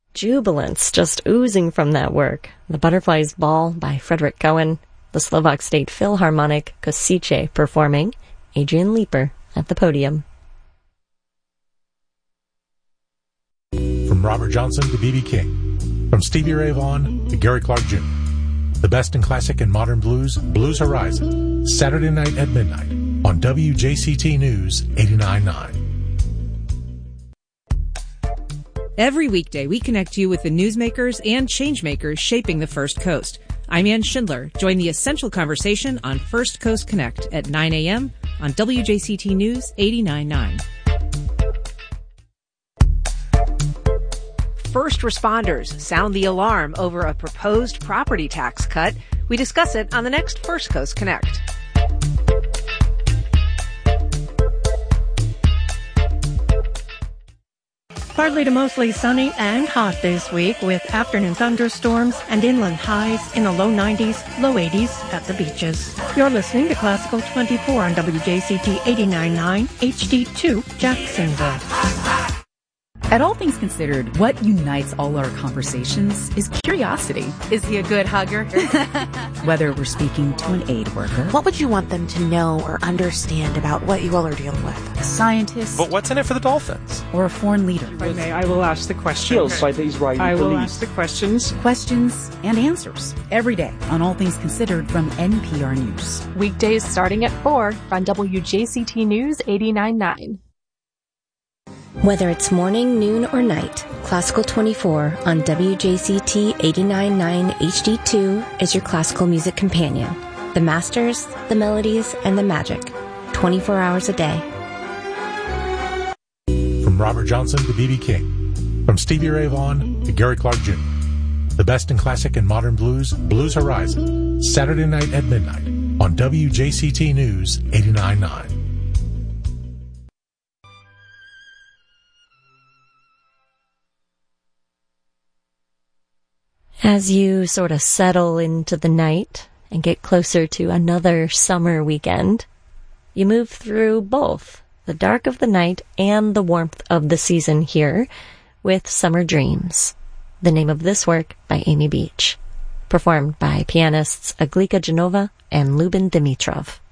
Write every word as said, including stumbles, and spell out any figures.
Jubilance just oozing from that work. The Butterflies Ball by Frederick Cohen, the Slovak State Philharmonic Kosice performing, Adrian Leeper at the podium. From Robert Johnson to B B King, from Stevie Ray Vaughan to Gary Clark Junior The best in classic and modern blues, Blues Horizon, Saturday night at midnight on W J C T News eighty-nine point nine. Every weekday, we connect you with the newsmakers and changemakers shaping the First Coast. I'm Ann Schindler. Join the essential conversation on First Coast Connect at nine a.m. on W J C T News eighty-nine point nine. First responders sound the alarm over a proposed property tax cut. We discuss it on the next First Coast Connect. Partly to mostly sunny and hot this week with afternoon thunderstorms and inland highs in the low nineties, low eighties at the beaches. You're listening to Classical twenty-four on W J C T eighty-nine point nine H D two Jacksonville. At All Things Considered, what unites all our conversations is curiosity. Is he a good hugger? Whether we're speaking to an aid worker, what would you want them to know or understand about what you all are dealing with? A scientist, but what's in it for the Dolphins? Or a foreign leader. If I may, I will ask the questions. By the Israeli I will police. ask the questions. Questions and answers every day on All Things Considered from N P R News. Weekdays starting at four on W J C T News eighty-nine point nine. Whether it's morning, noon, or night, Classical twenty-four on W J C T eighty-nine point nine H D two is your classical music companion. The masters, the melodies, and the magic. twenty-four hours a day. From Robert Johnson to B B King, from Stevie Ray Vaughan to Gary Clark Junior The best in classic and modern blues, Blues Horizon, Saturday night at midnight on W J C T News eighty-nine point nine. As you sort of settle into the night and get closer to another summer weekend, you move through both the dark of the night and the warmth of the season here with Summer Dreams, the name of this work by Amy Beach, performed by pianists Aglika Genova and Lubin Dimitrov.